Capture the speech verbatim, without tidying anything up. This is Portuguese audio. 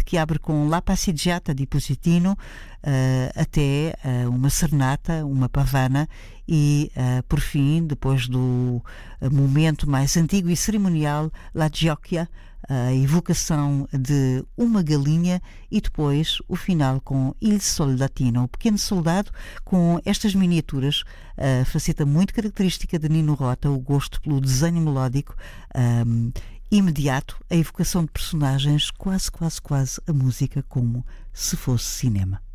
que abre com La Passeggiata di Positino uh, até uh, uma serenata, uma pavana e, uh, por fim, depois do uh, momento mais antigo e cerimonial, La Giocchia, a evocação de uma galinha e depois o final com Il Soldatino, o pequeno soldado, com estas miniaturas, a faceta muito característica de Nino Rota, o gosto pelo desenho melódico um, imediato, a evocação de personagens, quase, quase, quase a música como se fosse cinema.